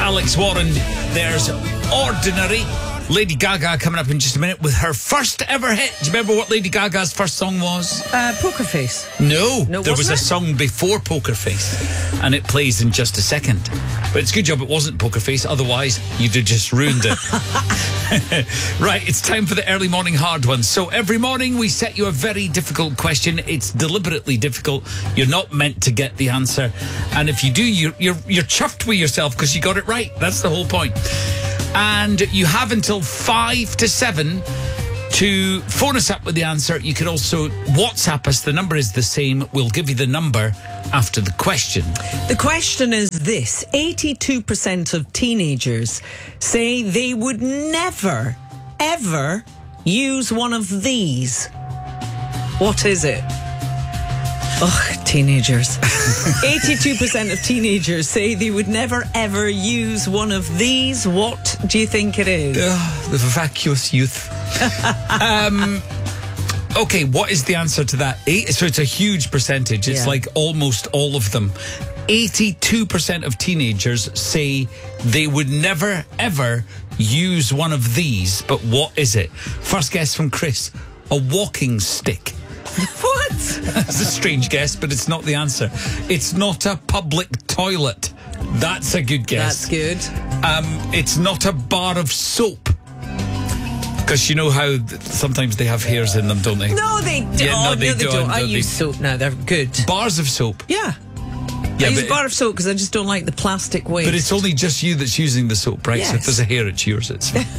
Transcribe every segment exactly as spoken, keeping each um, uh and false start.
Alex Warren. There's Ordinary. Lady Gaga coming up in just a minute with her first ever hit. Do you remember what Lady Gaga's first song was? Uh, Poker Face. No, no there was it? a song before Poker Face, and it plays in just a second. But it's a good job it wasn't Poker Face, otherwise you'd have just ruined it. Right, it's time for the early morning hard ones. So every morning we set you a very difficult question. It's deliberately difficult. You're not meant to get the answer, and if you do, you're you're, you're chuffed with yourself because you got it right. That's the whole point. And you have until five to seven to phone us up with the answer. You can also WhatsApp us. The number is the same. We'll give you the number after the question. The question is this. eighty-two percent of teenagers say they would never, ever use one of these. What is it? Ugh, teenagers. eighty-two percent of teenagers say they would never, ever use one of these. What do you think it is? Ugh, the vacuous youth. um, okay, what is the answer to that? Eight, so it's a huge percentage. It's Yeah. like almost all of them. eighty-two percent of teenagers say they would never, ever use one of these. But what is it? First guess from Chris. A walking stick. What? That's a strange guess, but it's not the answer. It's not a public toilet. That's a good guess. That's good. Um, it's not a bar of soap. Because you know how th- sometimes they have hairs in them, don't they? No, they don't. Yeah, no, they no, they don't, don't. I don't use they? soap now. They're good. Bars of soap. Yeah. Yeah, I use but, bar of soap because I just don't like the plastic waste. but it's only just you that's using the soap, right? So if Yes. there's a hair, it's yours. It's fine.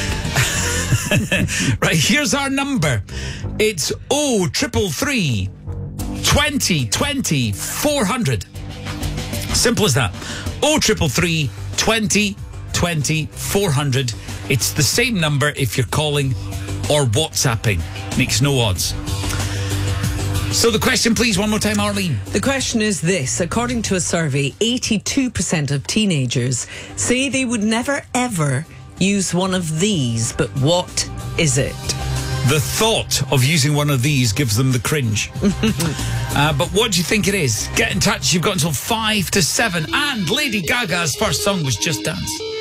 Right, here's our number. It's oh triple three twenty twenty four hundred. Simple as that. Oh triple three twenty twenty four hundred. It's the same number if you're calling or WhatsApping. Makes no odds. So the question, please, one more time, Arlene. The question is this. According to a survey, eighty-two percent of teenagers say they would never, ever use one of these. But what is it? The thought of using one of these gives them the cringe. uh, but what do you think it is? Get in touch. You've got until five to seven. And Lady Gaga's first song was Just Dance.